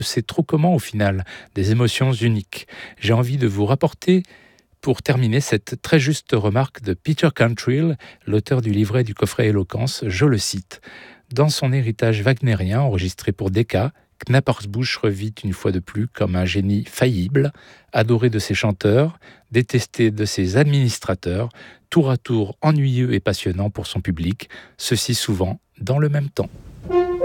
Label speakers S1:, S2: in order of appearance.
S1: C'est trop comment au final, des émotions uniques. J'ai envie de vous rapporter pour terminer cette très juste remarque de Peter Cantrill, l'auteur du livret du coffret Éloquence, je le cite. Dans son héritage wagnérien enregistré pour Decca, Knappersbusch revit une fois de plus comme un génie faillible, adoré de ses chanteurs, détesté de ses administrateurs, tour à tour ennuyeux et passionnant pour son public, ceci souvent dans le même temps.